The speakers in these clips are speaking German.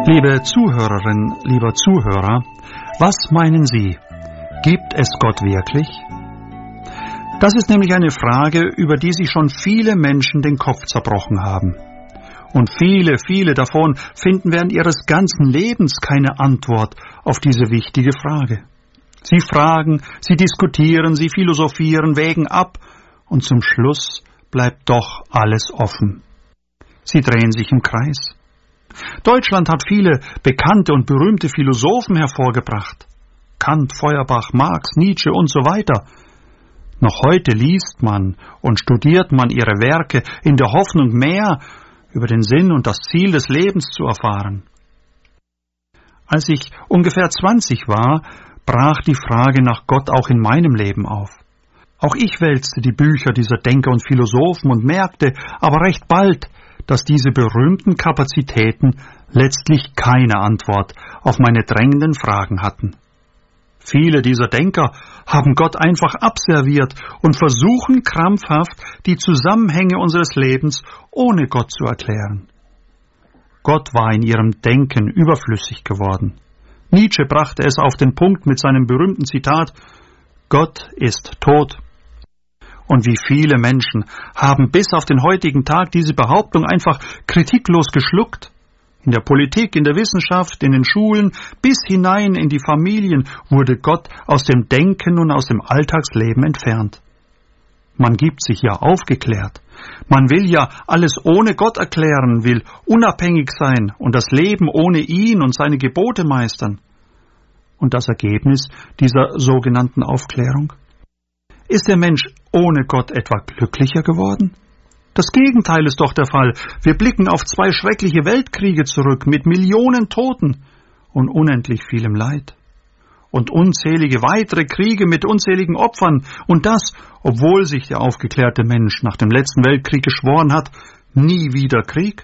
Liebe Zuhörerin, lieber Zuhörer, was meinen Sie? Gibt es Gott wirklich? Das ist nämlich eine Frage, über die sich schon viele Menschen den Kopf zerbrochen haben. Und viele davon finden während ihres ganzen Lebens keine Antwort auf diese wichtige Frage. Sie fragen, sie diskutieren, sie philosophieren, wägen ab und zum Schluss bleibt doch alles offen. Sie drehen sich im Kreis. Deutschland hat viele bekannte und berühmte Philosophen hervorgebracht. Kant, Feuerbach, Marx, Nietzsche und so weiter. Noch heute liest man und studiert man ihre Werke in der Hoffnung, mehr über den Sinn und das Ziel des Lebens zu erfahren. Als ich ungefähr 20 war, brach die Frage nach Gott auch in meinem Leben auf. Auch ich wälzte die Bücher dieser Denker und Philosophen und merkte aber recht bald, dass diese berühmten Kapazitäten letztlich keine Antwort auf meine drängenden Fragen hatten. Viele dieser Denker haben Gott einfach abserviert und versuchen krampfhaft, die Zusammenhänge unseres Lebens ohne Gott zu erklären. Gott war in ihrem Denken überflüssig geworden. Nietzsche brachte es auf den Punkt mit seinem berühmten Zitat: Gott ist tot. Und wie viele Menschen haben bis auf den heutigen Tag diese Behauptung einfach kritiklos geschluckt. In der Politik, in der Wissenschaft, in den Schulen, bis hinein in die Familien wurde Gott aus dem Denken und aus dem Alltagsleben entfernt. Man gibt sich ja aufgeklärt. Man will ja alles ohne Gott erklären, will unabhängig sein und das Leben ohne ihn und seine Gebote meistern. Und das Ergebnis dieser sogenannten Aufklärung? Ist der Mensch ohne Gott etwa glücklicher geworden? Das Gegenteil ist doch der Fall. Wir blicken auf 2 schreckliche Weltkriege zurück mit Millionen Toten und unendlich vielem Leid. Und unzählige weitere Kriege mit unzähligen Opfern. Und das, obwohl sich der aufgeklärte Mensch nach dem letzten Weltkrieg geschworen hat, nie wieder Krieg.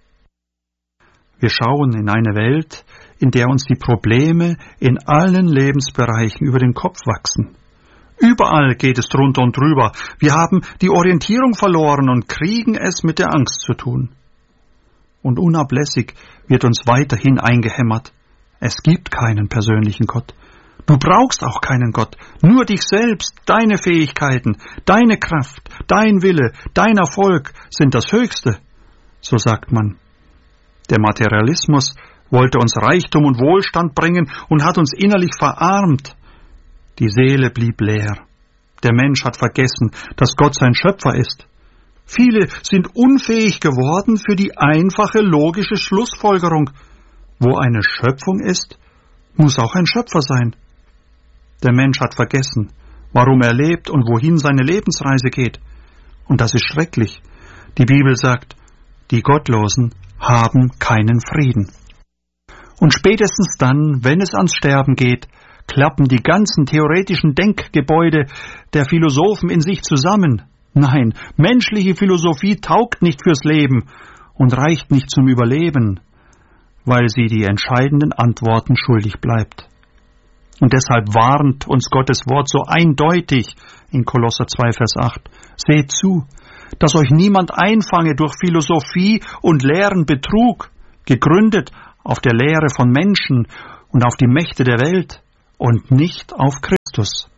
Wir schauen in eine Welt, in der uns die Probleme in allen Lebensbereichen über den Kopf wachsen. Überall geht es drunter und drüber. Wir haben die Orientierung verloren und kriegen es mit der Angst zu tun. Und unablässig wird uns weiterhin eingehämmert: Es gibt keinen persönlichen Gott. Du brauchst auch keinen Gott. Nur dich selbst, deine Fähigkeiten, deine Kraft, dein Wille, dein Erfolg sind das Höchste. So sagt man. Der Materialismus wollte uns Reichtum und Wohlstand bringen und hat uns innerlich verarmt. Die Seele blieb leer. Der Mensch hat vergessen, dass Gott sein Schöpfer ist. Viele sind unfähig geworden für die einfache logische Schlussfolgerung: Wo eine Schöpfung ist, muss auch ein Schöpfer sein. Der Mensch hat vergessen, warum er lebt und wohin seine Lebensreise geht. Und das ist schrecklich. Die Bibel sagt, die Gottlosen haben keinen Frieden. Und spätestens dann, wenn es ans Sterben geht, klappen die ganzen theoretischen Denkgebäude der Philosophen in sich zusammen. Nein, menschliche Philosophie taugt nicht fürs Leben und reicht nicht zum Überleben, weil sie die entscheidenden Antworten schuldig bleibt. Und deshalb warnt uns Gottes Wort so eindeutig in Kolosser 2, Vers 8. Seht zu, dass euch niemand einfange durch Philosophie und leeren Betrug, gegründet auf der Lehre von Menschen und auf die Mächte der Welt, und nicht auf Christus.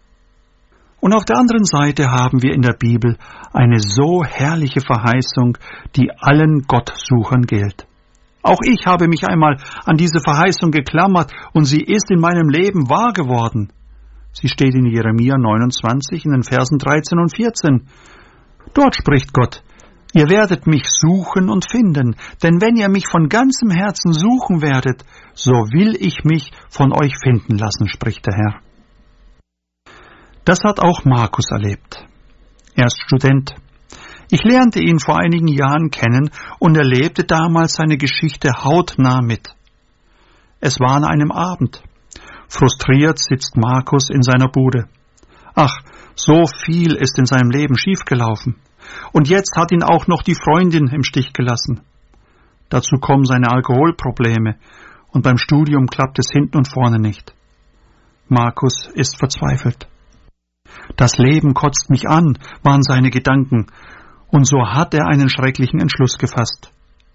Und auf der anderen Seite haben wir in der Bibel eine so herrliche Verheißung, die allen Gottsuchern gilt. Auch ich habe mich einmal an diese Verheißung geklammert und sie ist in meinem Leben wahr geworden. Sie steht in Jeremia 29 in den Versen 13 und 14. Dort spricht Gott: Ihr werdet mich suchen und finden, denn wenn ihr mich von ganzem Herzen suchen werdet, so will ich mich von euch finden lassen, spricht der Herr. Das hat auch Markus erlebt. Er ist Student. Ich lernte ihn vor einigen Jahren kennen und erlebte damals seine Geschichte hautnah mit. Es war an einem Abend. Frustriert sitzt Markus in seiner Bude. Ach, so viel ist in seinem Leben schiefgelaufen. Und jetzt hat ihn auch noch die Freundin im Stich gelassen. Dazu kommen seine Alkoholprobleme und beim Studium klappt es hinten und vorne nicht. Markus ist verzweifelt. Das Leben kotzt mich an, waren seine Gedanken, und so hat er einen schrecklichen Entschluss gefasst.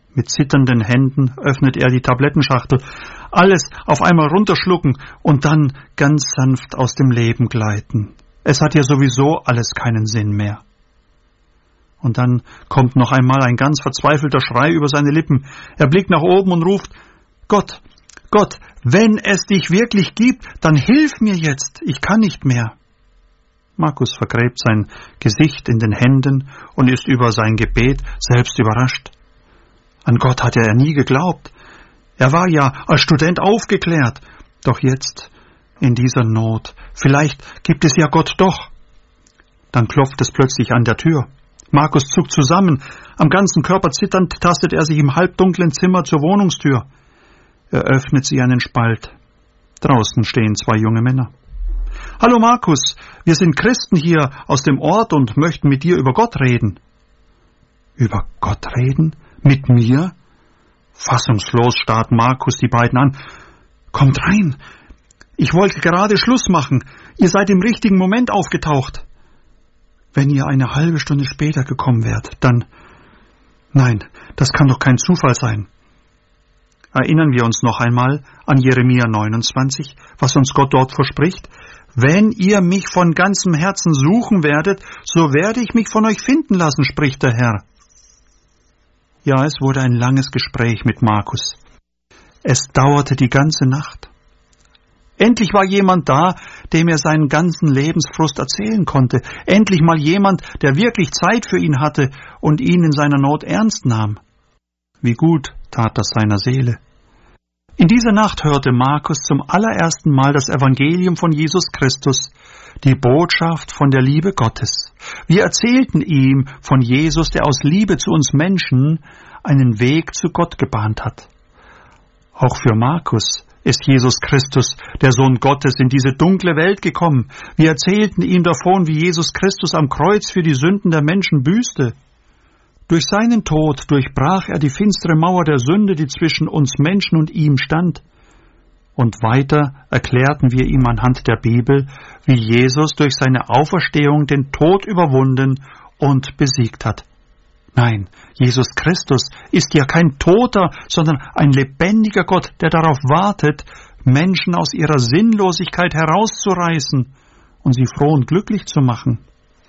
Mit zitternden Händen öffnet er die Tablettenschachtel, alles auf einmal runterschlucken und dann ganz sanft aus dem Leben gleiten. Es hat ja sowieso alles keinen Sinn mehr. Und dann kommt noch einmal ein ganz verzweifelter Schrei über seine Lippen. Er blickt nach oben und ruft: Gott, Gott, wenn es dich wirklich gibt, dann hilf mir jetzt, ich kann nicht mehr. Markus vergräbt sein Gesicht in den Händen und ist über sein Gebet selbst überrascht. An Gott hatte er nie geglaubt. Er war ja als Student aufgeklärt. Doch jetzt, in dieser Not, vielleicht gibt es ja Gott doch. Dann klopft es plötzlich an der Tür. Markus zuckt zusammen. Am ganzen Körper zitternd tastet er sich im halbdunklen Zimmer zur Wohnungstür. Er öffnet sie einen Spalt. Draußen stehen 2 junge Männer. »Hallo Markus, wir sind Christen hier aus dem Ort und möchten mit dir über Gott reden.« »Über Gott reden? Mit mir?« Fassungslos starrt Markus die beiden an. »Kommt rein! Ich wollte gerade Schluss machen. Ihr seid im richtigen Moment aufgetaucht. Wenn ihr eine halbe Stunde später gekommen wärt, dann... Nein, das kann doch kein Zufall sein.« Erinnern wir uns noch einmal an Jeremia 29, was uns Gott dort verspricht. »Wenn ihr mich von ganzem Herzen suchen werdet, so werde ich mich von euch finden lassen, spricht der Herr.« Ja, es wurde ein langes Gespräch mit Markus. Es dauerte die ganze Nacht. Endlich war jemand da, dem er seinen ganzen Lebensfrust erzählen konnte. Endlich mal jemand, der wirklich Zeit für ihn hatte und ihn in seiner Not ernst nahm. Wie gut tat das seiner Seele. In dieser Nacht hörte Markus zum allerersten Mal das Evangelium von Jesus Christus, die Botschaft von der Liebe Gottes. Wir erzählten ihm von Jesus, der aus Liebe zu uns Menschen einen Weg zu Gott gebahnt hat. Auch für Markus ist Jesus Christus, der Sohn Gottes, in diese dunkle Welt gekommen. Wir erzählten ihm davon, wie Jesus Christus am Kreuz für die Sünden der Menschen büßte. Durch seinen Tod durchbrach er die finstere Mauer der Sünde, die zwischen uns Menschen und ihm stand. Und weiter erklärten wir ihm anhand der Bibel, wie Jesus durch seine Auferstehung den Tod überwunden und besiegt hat. Nein, Jesus Christus ist ja kein Toter, sondern ein lebendiger Gott, der darauf wartet, Menschen aus ihrer Sinnlosigkeit herauszureißen und sie froh und glücklich zu machen.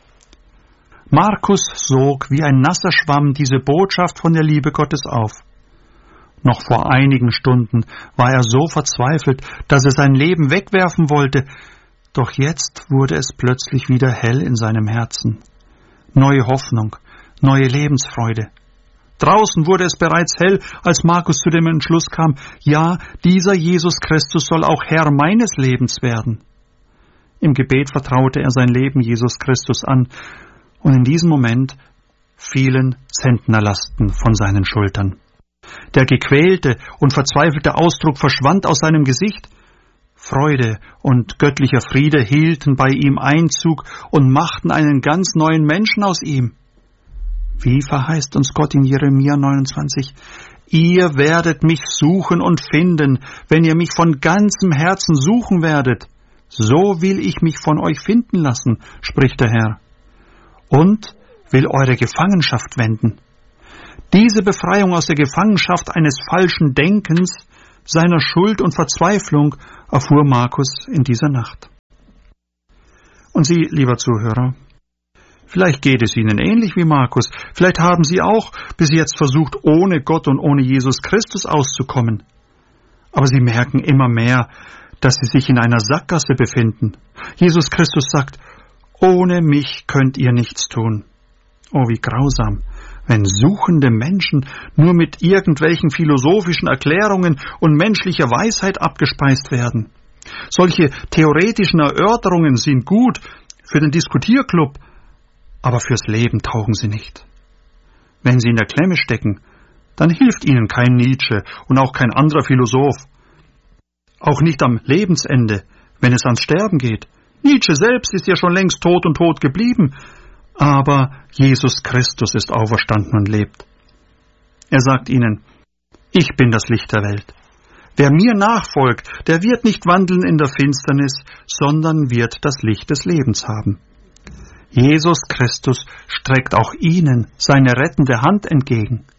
Markus sog wie ein nasser Schwamm diese Botschaft von der Liebe Gottes auf. Noch vor einigen Stunden war er so verzweifelt, dass er sein Leben wegwerfen wollte, doch jetzt wurde es plötzlich wieder hell in seinem Herzen. Neue Hoffnung, neue Lebensfreude. Draußen wurde es bereits hell, als Markus zu dem Entschluss kam, ja, dieser Jesus Christus soll auch Herr meines Lebens werden. Im Gebet vertraute er sein Leben Jesus Christus an, und in diesem Moment fielen Zentnerlasten von seinen Schultern. Der gequälte und verzweifelte Ausdruck verschwand aus seinem Gesicht. Freude und göttlicher Friede hielten bei ihm Einzug und machten einen ganz neuen Menschen aus ihm. Wie verheißt uns Gott in Jeremia 29? Ihr werdet mich suchen und finden, wenn ihr mich von ganzem Herzen suchen werdet. So will ich mich von euch finden lassen, spricht der Herr. Und will eure Gefangenschaft wenden. Diese Befreiung aus der Gefangenschaft eines falschen Denkens, seiner Schuld und Verzweiflung erfuhr Markus in dieser Nacht. Und Sie, lieber Zuhörer, vielleicht geht es Ihnen ähnlich wie Markus. Vielleicht haben Sie auch bis jetzt versucht, ohne Gott und ohne Jesus Christus auszukommen. Aber Sie merken immer mehr, dass Sie sich in einer Sackgasse befinden. Jesus Christus sagt, ohne mich könnt ihr nichts tun. Oh, wie grausam, wenn suchende Menschen nur mit irgendwelchen philosophischen Erklärungen und menschlicher Weisheit abgespeist werden. Solche theoretischen Erörterungen sind gut für den Diskutierclub, aber fürs Leben taugen sie nicht. Wenn sie in der Klemme stecken, dann hilft ihnen kein Nietzsche und auch kein anderer Philosoph. Auch nicht am Lebensende, wenn es ans Sterben geht. Nietzsche selbst ist ja schon längst tot und tot geblieben, aber Jesus Christus ist auferstanden und lebt. Er sagt ihnen, ich bin das Licht der Welt. Wer mir nachfolgt, der wird nicht wandeln in der Finsternis, sondern wird das Licht des Lebens haben. Jesus Christus streckt auch ihnen seine rettende Hand entgegen.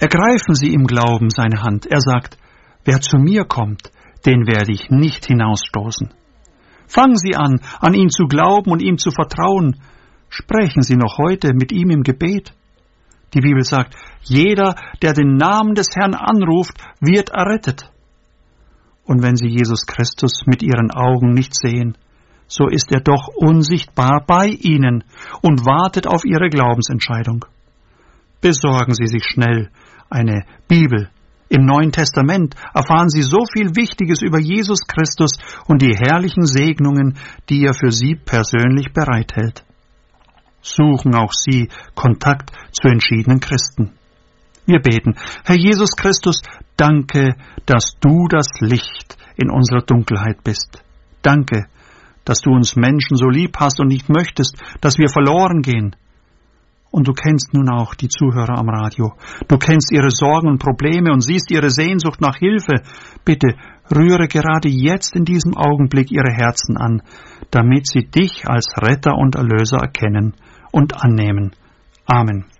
Ergreifen Sie im Glauben seine Hand. Er sagt, wer zu mir kommt, den werde ich nicht hinausstoßen. Fangen Sie an ihn zu glauben und ihm zu vertrauen. Sprechen Sie noch heute mit ihm im Gebet. Die Bibel sagt, jeder, der den Namen des Herrn anruft, wird errettet. Und wenn Sie Jesus Christus mit Ihren Augen nicht sehen, so ist er doch unsichtbar bei Ihnen und wartet auf Ihre Glaubensentscheidung. Besorgen Sie sich schnell eine Bibel. Im Neuen Testament erfahren Sie so viel Wichtiges über Jesus Christus und die herrlichen Segnungen, die er für Sie persönlich bereithält. Suchen auch Sie Kontakt zu entschiedenen Christen. Wir beten, Herr Jesus Christus, danke, dass du das Licht in unserer Dunkelheit bist. Danke, dass du uns Menschen so lieb hast und nicht möchtest, dass wir verloren gehen. Und du kennst nun auch die Zuhörer am Radio. Du kennst ihre Sorgen und Probleme und siehst ihre Sehnsucht nach Hilfe. Bitte rühre gerade jetzt in diesem Augenblick ihre Herzen an, damit sie dich als Retter und Erlöser erkennen und annehmen. Amen.